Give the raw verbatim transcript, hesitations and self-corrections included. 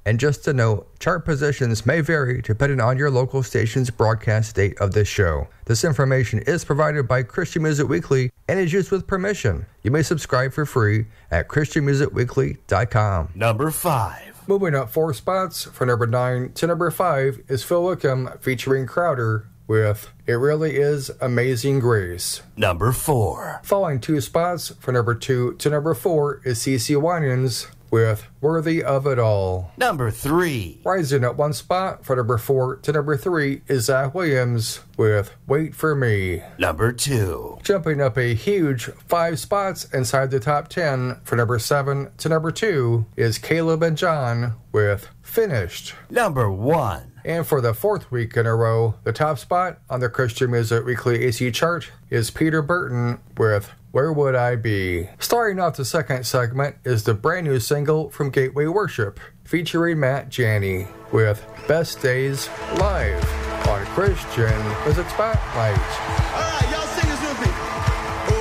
And just a note, chart positions may vary depending on your local station's broadcast date of this show. This information is provided by Christian Music Weekly and is used with permission. You may subscribe for free at christian music weekly dot com. Number five. Moving up four spots from number nine to number five is Phil Wickham featuring Crowder with It Really Is Amazing Grace. Number four. Falling two spots from number two to number four is CeCe Winans with Worthy of It All. Number three. Rising up one spot from number four to number three is Zach Williams with Wait For Me. Number two. Jumping up a huge five spots inside the top ten from number seven to number two is Caleb and John with Finished. Number one. And for the fourth week in a row, the top spot on the Christian Music Weekly A C chart is Peter Burton with Where Would I Be? Starting off the second segment is the brand new single from Gateway Worship, featuring Matt Janney with Best Days Live on Christian Music Spotlight. All right, y'all sing this with me.